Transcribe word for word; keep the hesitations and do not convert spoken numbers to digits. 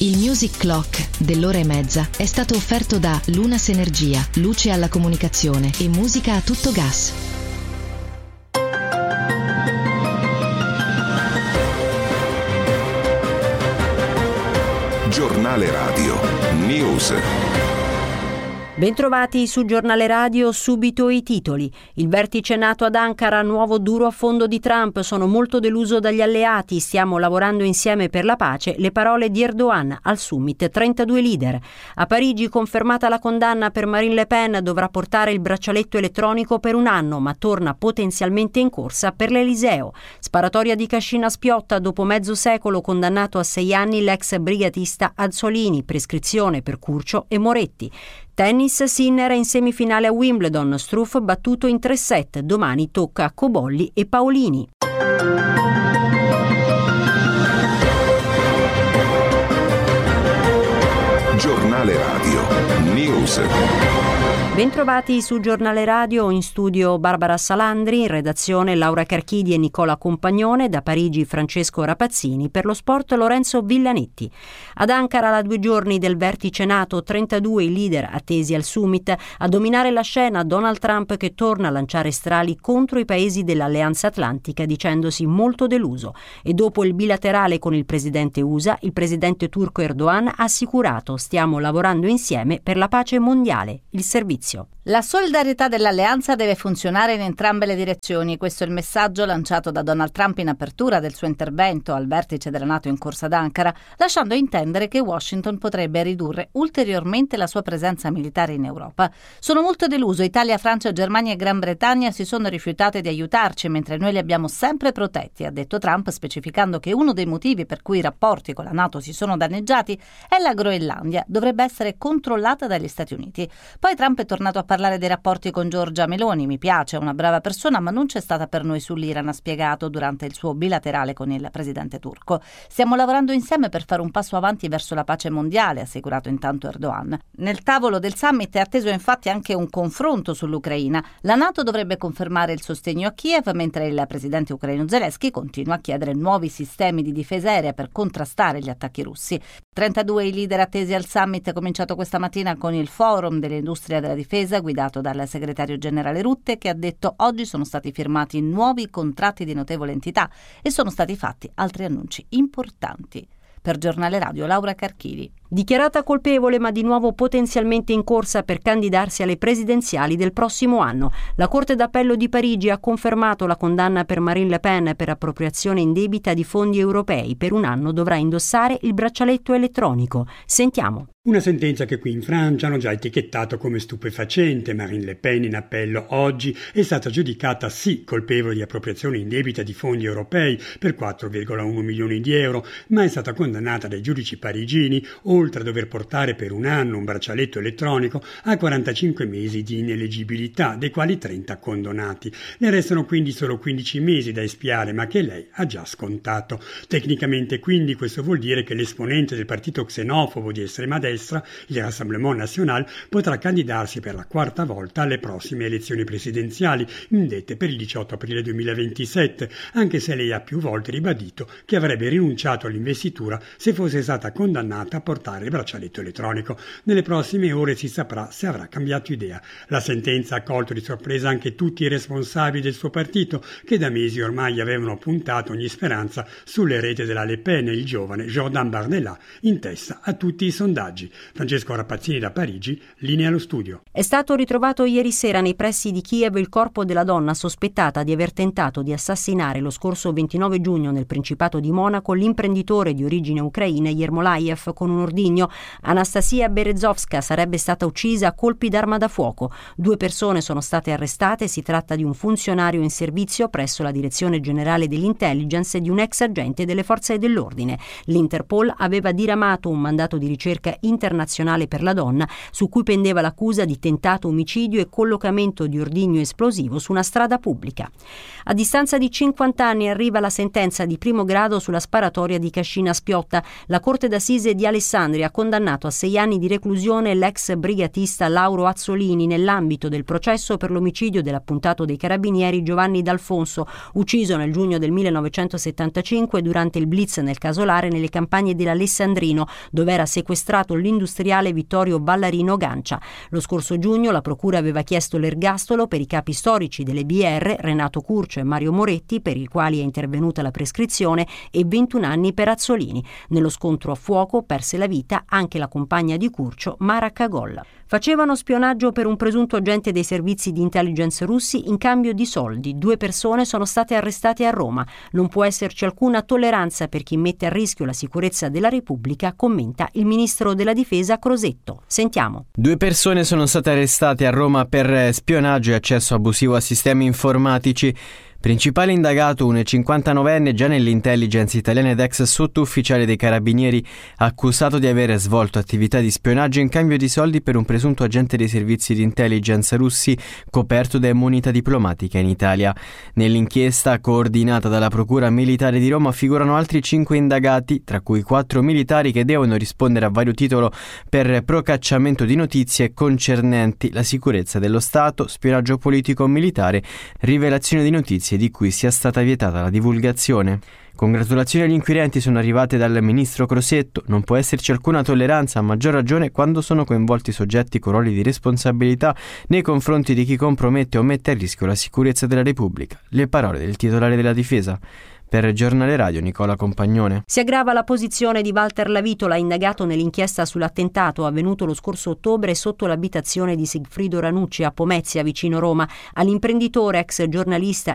Il Music Clock dell'ora e mezza è stato offerto da Lunas Energia, luce alla comunicazione e musica a tutto gas. Giornale Radio News. Bentrovati su Giornale Radio, subito i titoli. Il vertice NATO ad Ankara, nuovo duro affondo di Trump, sono molto deluso dagli alleati, stiamo lavorando insieme per la pace, le parole di Erdogan al summit, trentadue leader. A Parigi confermata la condanna per Marine Le Pen, dovrà portare il braccialetto elettronico per un anno, ma torna potenzialmente in corsa per l'Eliseo. Sparatoria di Cascina Spiotta, dopo mezzo secolo condannato a sei anni l'ex brigatista Azzolini, prescrizione per Curcio e Moretti. Tennis, Sinner in semifinale a Wimbledon, Struff battuto in tre set, domani tocca a Cobolli e Paolini. Giornale Radio News. Bentrovati su Giornale Radio, in studio Barbara Salandri, in redazione Laura Carchidi e Nicola Compagnone, da Parigi Francesco Rapazzini, per lo sport Lorenzo Villanetti. Ad Ankara, la due giorni del vertice NATO, trentadue i leader attesi al summit. A dominare la scena Donald Trump, che torna a lanciare strali contro i paesi dell'Alleanza Atlantica dicendosi molto deluso. E dopo il bilaterale con il presidente U S A, il presidente turco Erdogan ha assicurato: stiamo lavorando insieme per la pace mondiale. Il servizio. La solidarietà dell'alleanza deve funzionare in entrambe le direzioni. Questo è il messaggio lanciato da Donald Trump in apertura del suo intervento al vertice della NATO in corsa ad Ankara, lasciando intendere che Washington potrebbe ridurre ulteriormente la sua presenza militare in Europa. Sono molto deluso. Italia, Francia, Germania e Gran Bretagna si sono rifiutate di aiutarci, mentre noi li abbiamo sempre protetti, ha detto Trump, specificando che uno dei motivi per cui i rapporti con la NATO si sono danneggiati è la Groenlandia, dovrebbe essere controllata dagli Stati Uniti. Poi Trump è tornato a parlare dei rapporti con Giorgia Meloni. Mi piace, è una brava persona, ma non c'è stata per noi sull'Iran, ha spiegato durante il suo bilaterale con il presidente turco. Stiamo lavorando insieme per fare un passo avanti verso la pace mondiale, ha assicurato intanto Erdogan. Nel tavolo del summit è atteso infatti anche un confronto sull'Ucraina. La NATO dovrebbe confermare il sostegno a Kiev, mentre il presidente ucraino Zelensky continua a chiedere nuovi sistemi di difesa aerea per contrastare gli attacchi russi. trentadue i leader attesi al summit, è cominciato questa mattina con il forum dell'industria della difesa guidato dal segretario generale Rutte, che ha detto: oggi sono stati firmati nuovi contratti di notevole entità e sono stati fatti altri annunci importanti. Per Giornale Radio, Laura Carchidi. Dichiarata colpevole ma di nuovo potenzialmente in corsa per candidarsi alle presidenziali del prossimo anno. La Corte d'Appello di Parigi ha confermato la condanna per Marine Le Pen per appropriazione indebita di fondi europei. Per un anno dovrà indossare il braccialetto elettronico. Sentiamo. Una sentenza che qui in Francia hanno già etichettato come stupefacente. Marine Le Pen in appello oggi è stata giudicata sì colpevole di appropriazione indebita di fondi europei per quattro virgola uno milioni di euro, ma è stata condannata dai giudici parigini, oltre a dover portare per un anno un braccialetto elettronico, a quarantacinque mesi di ineleggibilità, dei quali trenta condonati. Le restano quindi solo quindici mesi da espiare, ma che lei ha già scontato. Tecnicamente quindi questo vuol dire che l'esponente del partito xenofobo di estrema destra, il Rassemblement National, potrà candidarsi per la quarta volta alle prossime elezioni presidenziali, indette per il diciotto aprile duemilaventisette, anche se lei ha più volte ribadito che avrebbe rinunciato all'investitura se fosse stata condannata a portare il braccialetto elettronico. Nelle prossime ore si saprà se avrà cambiato idea. La sentenza ha colto di sorpresa anche tutti i responsabili del suo partito, che da mesi ormai avevano puntato ogni speranza sulle reti della Le Pen e il giovane Jordan Bardella, in testa a tutti i sondaggi. Francesco Rapazzini da Parigi, linea allo studio. È stato ritrovato ieri sera nei pressi di Kiev il corpo della donna sospettata di aver tentato di assassinare lo scorso ventinove giugno nel Principato di Monaco l'imprenditore di origine ucraina Yermolayev con un ordigno. Anastasia Berezovska sarebbe stata uccisa a colpi d'arma da fuoco. Due persone sono state arrestate, si tratta di un funzionario in servizio presso la Direzione Generale dell'Intelligence e di un ex agente delle forze dell'ordine. L'Interpol aveva diramato un mandato di ricerca internazionale per la donna, su cui pendeva l'accusa di tentato omicidio e collocamento di ordigno esplosivo su una strada pubblica. A distanza di cinquanta anni arriva la sentenza di primo grado sulla sparatoria di Cascina Spiotta. La Corte d'Assise di Alessandria Alessandria ha condannato a sei anni di reclusione l'ex brigatista Lauro Azzolini nell'ambito del processo per l'omicidio dell'appuntato dei carabinieri Giovanni D'Alfonso, ucciso nel giugno del millenovecentosettantacinque durante il blitz nel casolare nelle campagne dell'Alessandrino, dove era sequestrato l'industriale Vittorio Ballarino Gancia. Lo scorso giugno la procura aveva chiesto l'ergastolo per i capi storici delle B R, Renato Curcio e Mario Moretti, per i quali è intervenuta la prescrizione, e ventuno anni per Azzolini. Nello scontro a fuoco perse la vita anche la compagna di Curcio, Mara Cagolla. Facevano spionaggio per un presunto agente dei servizi di intelligence russi in cambio di soldi. Due persone sono state arrestate a Roma. Non può esserci alcuna tolleranza per chi mette a rischio la sicurezza della Repubblica, commenta il ministro della Difesa Crosetto. Sentiamo. Due persone sono state arrestate a Roma per spionaggio e accesso abusivo a sistemi informatici. Principale indagato un cinquantanovenne già nell'intelligence italiana ed ex sottufficiale dei carabinieri, accusato di aver svolto attività di spionaggio in cambio di soldi per un presunto agente dei servizi di intelligence russi coperto da immunità diplomatica in Italia. Nell'inchiesta coordinata dalla Procura Militare di Roma figurano altri cinque indagati, tra cui quattro militari che devono rispondere a vario titolo per procacciamento di notizie concernenti la sicurezza dello Stato, spionaggio politico militare, rivelazione di notizie di cui sia stata vietata la divulgazione. Congratulazioni agli inquirenti sono arrivate dal ministro Crosetto. Non può esserci alcuna tolleranza, a maggior ragione quando sono coinvolti soggetti con ruoli di responsabilità nei confronti di chi compromette o mette a rischio la sicurezza della Repubblica. Le parole del titolare della Difesa. Per Giornale Radio, Nicola Compagnone. Si aggrava la posizione di Walter Lavitola, indagato nell'inchiesta sull'attentato avvenuto lo scorso ottobre sotto l'abitazione di Sigfrido Ranucci a Pomezia, vicino Roma. All'imprenditore, ex giornalista